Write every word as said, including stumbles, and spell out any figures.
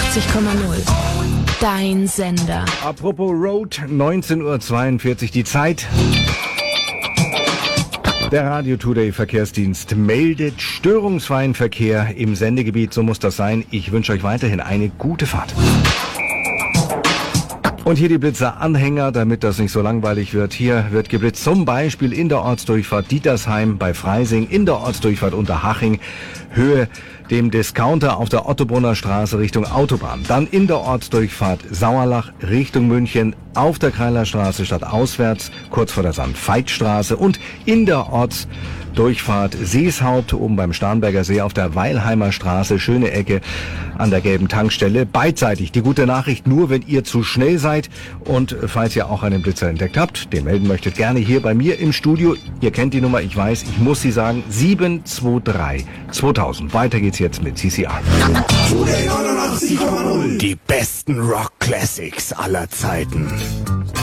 neunundachtzig Komma null. Dein Sender. Apropos Road, neunzehn Uhr zweiundvierzig die Zeit. Der Radio Today Verkehrsdienst meldet störungsfreien Verkehr im Sendegebiet. So muss das sein. Ich wünsche euch weiterhin eine gute Fahrt. Und hier die Blitzer-Anhänger, damit das nicht so langweilig wird. Hier wird geblitzt, zum Beispiel in der Ortsdurchfahrt Dietersheim bei Freising, in der Ortsdurchfahrt Unterhaching, Höhe dem Discounter auf der Ottobrunner Straße Richtung Autobahn. Dann in der Ortsdurchfahrt Sauerlach Richtung München, auf der Kreilerstraße stadtauswärts, kurz vor der Sandveitstraße und in der Ortsdurchfahrt Seeshaupt, oben beim Starnberger See auf der Weilheimer Straße, schöne Ecke an der gelben Tankstelle. Beidseitig die gute Nachricht, nur wenn ihr zu schnell seid und falls ihr auch einen Blitzer entdeckt habt, den melden möchtet, gerne hier bei mir im Studio. Ihr kennt die Nummer, ich weiß, ich muss sie sagen, sieben zwei drei zweitausend. Weiter geht's jetzt mit C C A. Die besten Rock-Classics aller Zeiten.